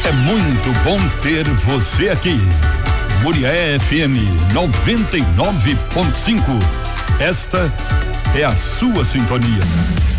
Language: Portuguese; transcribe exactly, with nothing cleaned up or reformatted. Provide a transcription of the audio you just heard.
É muito bom ter você aqui. Murié F M noventa e nove ponto cinco. Esta é a sua sintonia.